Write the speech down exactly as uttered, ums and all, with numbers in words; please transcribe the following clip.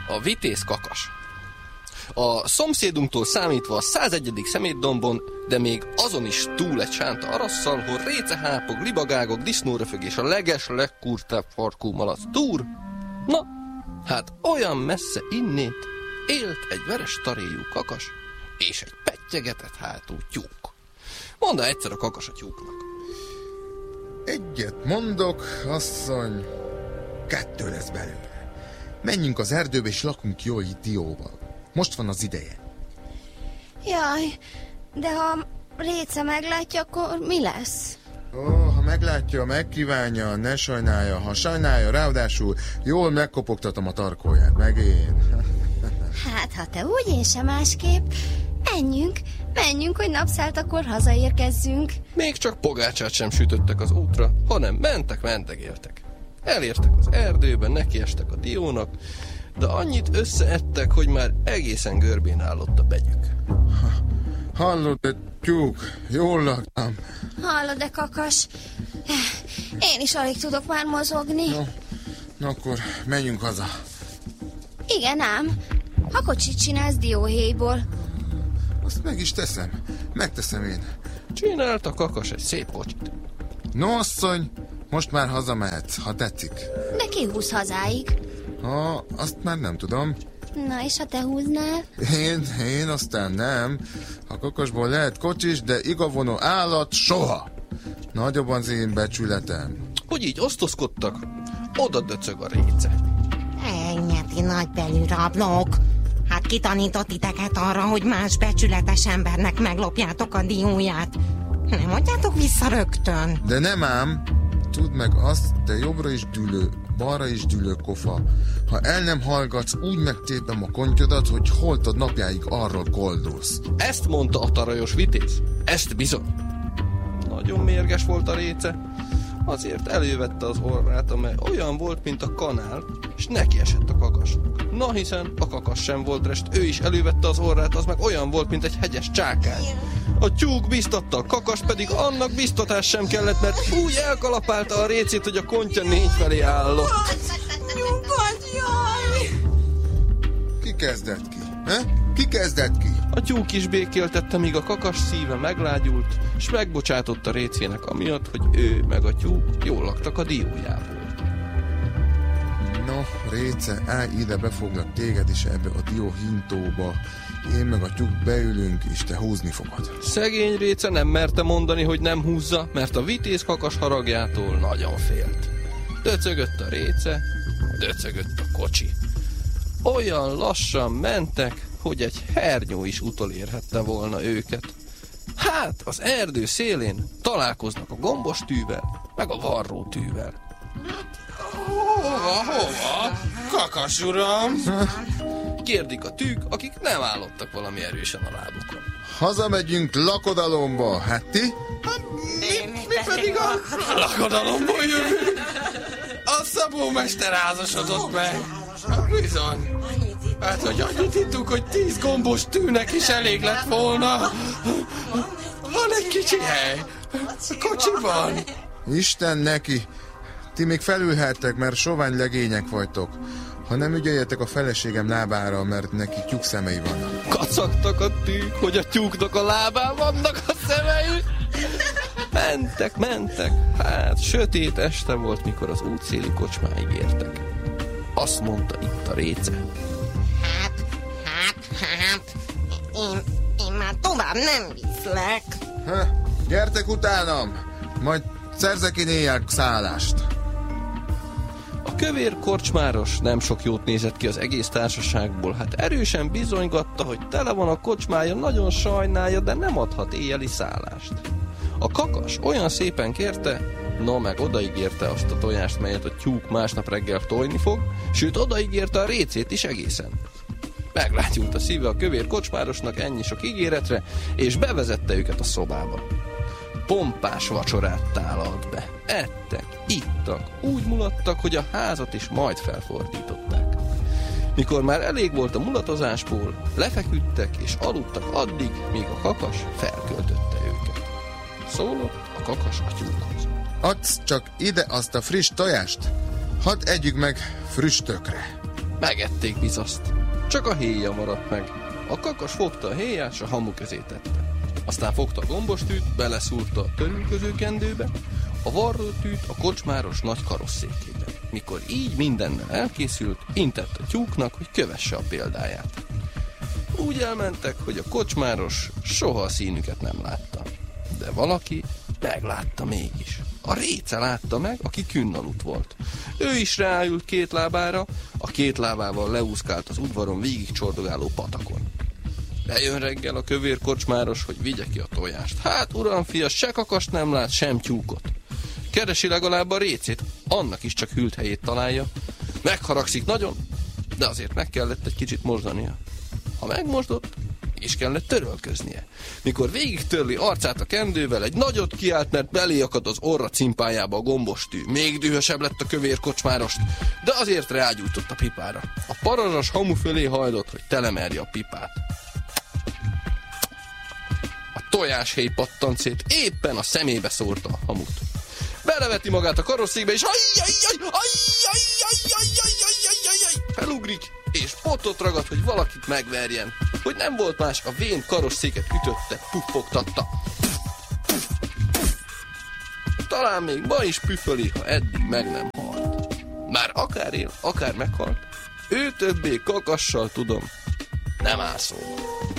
A vitéz kakas. A szomszédunktól számítva a százegyedik szemétdombon, de még azon is túl egy sánta arasszal, hol récehápog, libagágok, disznóröfög és a leges, legkurtább farkú malac túr. Na, hát olyan messze innét élt egy veres taréjú kakas és egy pettyegetett hátú tyúk. Mondta egyszer a kakas a tyúknak. Egyet mondok, asszony, kettő lesz belőle. Menjünk az erdőbe és lakunk jól itt dióval. Most van az ideje. Jaj, de ha Réce meglátja, akkor mi lesz? Ó, ha meglátja, megkívánja, ne sajnálja. Ha sajnálja, ráadásul jól megkopogtatom a tarkóját, meg én. Hát, ha te úgy, én sem másképp. Menjünk, menjünk, hogy napszáltakor hazaérkezzünk. Még csak pogácsát sem sütöttek az útra, hanem mentek, mentegéltek. Elértek az erdőben, nekiestek a diónak, de annyit összeettek, hogy már egészen görbén állott a begyük. Hallod-e, tyúk? Jól laktam. Hallod-e, kakas? Én is alig tudok már mozogni. No, no akkor menjünk haza. Igen ám, ha kocsit csinálsz dióhéjból. Azt meg is teszem. Megteszem én. Csinált a kakas egy szép kocsit. No, asszony, most már hazamehetsz, ha tetszik. De ki húz hazáig? Ha, azt már nem tudom. Na, és ha te húznál? Én, én aztán nem. A kakasból lehet kocsis, de igavonó állat soha. Nagyobb az én becsületem. Hogy így osztozkodtak, oda döcög a Réce. Elnyeti nagybelű rablók. Hát ki tanított titeket arra, hogy más becsületes embernek meglopjátok a dióját? Nem adjátok vissza rögtön. De nem ám. Tudd meg azt, te jobbra is dülő, balra is dülő kofa. Ha el nem hallgatsz, úgy megtépem a kontyodat, hogy holtod napjáig arról koldulsz. Ezt mondta a tarajos vitéz. Ezt bizony. Nagyon mérges volt a Réce. Azért elővette az orrát, amely olyan volt, mint a kanál, és neki esett a kakasnak. Na, hiszen a kakas sem volt rest, ő is elővette az orrát, az meg olyan volt, mint egy hegyes csákány. A tyúk biztatta, a kakas pedig annak biztatás sem kellett, mert úgy elkalapálta a Récét, hogy a kontya négy felé állott. Nyugodj, jaj! Ki kezdett ki? He? Ki kezdett ki? A tyúk is békéltette, míg a kakas szíve meglágyult, és megbocsátott a Récének amiatt, hogy ő meg a tyúk jól laktak a diójából. No, Réce, állj ide, befoglak téged is ebbe a dió hintóba. Én meg a tyúk beülünk, és te húzni fogod. Szegény Réce nem merte mondani, hogy nem húzza, mert a vitéz kakas haragjától nagyon félt. Döcögött a Réce, döcögött a kocsi. Olyan lassan mentek, hogy egy hernyó is utolérhette volna őket. Hát, az erdő szélén találkoznak a gombos tűvel, meg a varró tűvel. Hova, hova? Kakas uram! Kérdik a tűk, akik nem állottak valami erősen a lábukon. Hazamegyünk lakodalomba, hát ti? Mi, mi pedig a lakodalomból jövünk? A szabómester házasodott meg. Bizony. Hát, hogy annyit ittuk, hogy tíz gombos tűnek is elég lett volna. Van egy kicsi hely. Kocsiban. Isten neki! Ti még felülhettek, mert sovány legények vagytok. Ha nem ügyeljetek a feleségem lábára, mert neki tyúk szemei vannak. Kacagtak a tűk, hogy a tyúknak a lábán vannak a szemei. Mentek, mentek. Hát, sötét este volt, mikor az útszéli kocsmáig értek. Azt mondta itt a Réce. Hát, hát, hát, én, én már tovább nem viszlek. Ha, gyertek utánam, majd szerzek én éjjel szállást. A kövér korcsmáros nem sok jót nézett ki az egész társaságból, hát erősen bizonygatta, hogy tele van a kocsmája, nagyon sajnálja, de nem adhat éjjeli szállást. A kakas olyan szépen kérte, no meg odaígérte azt a tojást, melyet a tyúk másnap reggel tojni fog, sőt odaígérte a Récét is egészen. Meglátyult a szíve a kövér kocsmárosnak ennyi sok ígéretre, és bevezette őket a szobába. Pompás vacsorát tálalt be. Ettek, ittak, úgy mulattak, hogy a házat is majd felfordították. Mikor már elég volt a mulatozásból, lefeküdtek és aludtak addig, míg a kakas felköltötte őket. Szólott a kakas a tyúkhoz. Adsz csak ide azt a friss tojást, hadd együk meg früstökre. Megették bizaszt. Csak a héja maradt meg. A kakas fogta a héját, s a hamu közé tette. Aztán fogta a gombostűt, beleszúrta a törülköző kendőbe, a varrótűt a kocsmáros nagy karosszékébe. Mikor így mindennel elkészült, intett a tyúknak, hogy kövesse a példáját. Úgy elmentek, hogy a kocsmáros soha a színüket nem látta. De valaki meglátta mégis. A réce látta meg, aki künnalut volt. Ő is ráült két lábára, a két lábával leúszkált az udvaron végig csordogáló patakon. Bejön reggel a kövér kocsmáros, hogy vigye ki a tojást. Hát, uram, fia, se kakast nem lát, sem tyúkot. Keresi legalább a récét, annak is csak hűlt helyét találja. Megharagszik nagyon, de azért meg kellett egy kicsit mosdania. Ha megmosdott, és kellett törölköznie. Mikor végig törli arcát a kendővel, egy nagyot kiált, mert belé akadt az orra cimpájába a gombostű. Még dühösebb lett a kövér kocsmárost, de azért rágyújtott a pipára. A parazsas hamu fölé hajlott, hogy telemerje a pipát. A tojáshéj pattant szét, éppen a szemébe szórta a hamut. Beleveti magát a karosszékbe, és felugrik, és potot ragad, hogy valakit megverjen. Hogy nem volt más, a vén karosszéket ütötte, puffogtatta. Talán még ma is püföli, ha eddig meg nem halt. Már akár él, akár meghalt, ő többé kakassal tudom, nem áll szó.